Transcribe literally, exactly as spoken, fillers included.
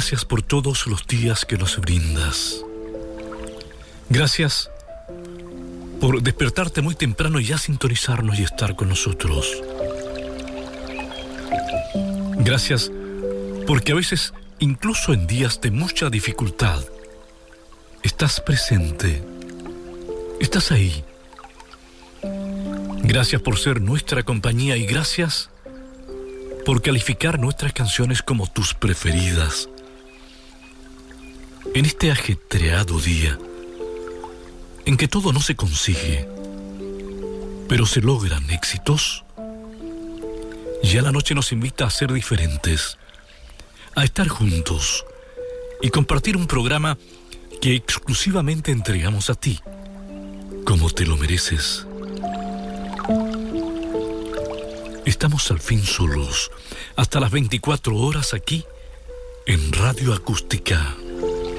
Gracias por todos los días que nos brindas. Gracias por despertarte muy temprano y ya sintonizarnos y estar con nosotros. Gracias porque a veces, incluso en días de mucha dificultad, estás presente, estás ahí. Gracias por ser nuestra compañía y gracias por calificar nuestras canciones como tus preferidas. En este ajetreado día, en que todo no se consigue, pero se logran éxitos, ya la noche nos invita a ser diferentes, a estar juntos y compartir un programa que exclusivamente entregamos a ti, como te lo mereces. Estamos al fin solos, hasta las veinticuatro horas aquí, en Radio Acústica.